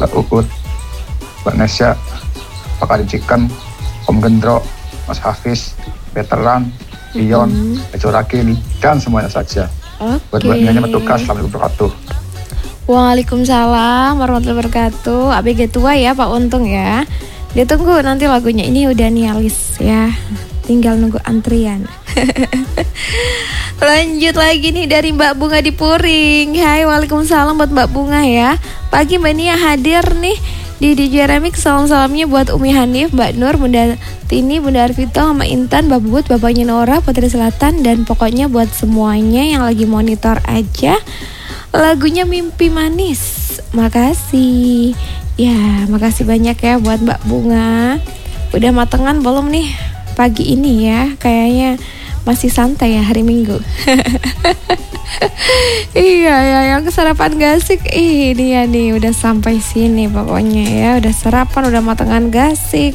Mbak Uut, Mbak Nesya, Pak Adi Chicken, Om Gendro, Mas Hafiz, Veteran, Ion, Ecorakin, dan semuanya saja. Buat mbaknya petugas, Assalamualaikum warahmatullahi wabarakatuh. Waalaikumsalam warahmatullahi wabarakatuh. ABG tua ya Pak Untung ya. Ditunggu nanti lagunya, ini udah nialis ya. Tinggal nunggu antrian. Lanjut lagi nih dari Mbak Bunga di Puring. Hai, waalaikumsalam buat Mbak Bunga ya. Pagi Mbak Nia hadir nih di DJ Remix. Salam-salamnya buat Umi Hanif, Mbak Nur, Bunda Tini, Bunda Arvito, sama Intan, Mbak Bubut, Bapaknya Nora, Putri Selatan, dan pokoknya buat semuanya yang lagi monitor aja. Lagunya Mimpi Manis. Makasih. Ya, makasih banyak ya buat Mbak Bunga. Udah matengan belum nih pagi ini ya? Kayaknya masih santai ya hari Minggu. Iya ya, yang sarapan gasik ini ya nih udah sampai sini pokoknya ya, udah sarapan, udah matengan gasik.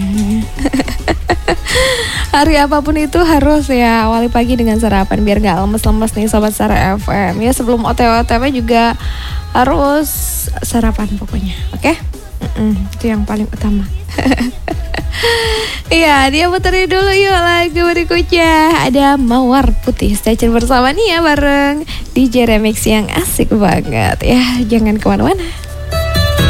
Hari apapun itu harus ya awali pagi dengan sarapan biar nggak lemes-lemes nih Sobat Sara FM ya. Sebelum OTW juga harus sarapan pokoknya, oke? Itu yang paling utama. Iya, dia puterin dulu yuk lagu berikutnya. Ada Mawar Putih. Stay tune bersama nih ya bareng DJ Remix yang asik banget ya. Jangan kemana-mana.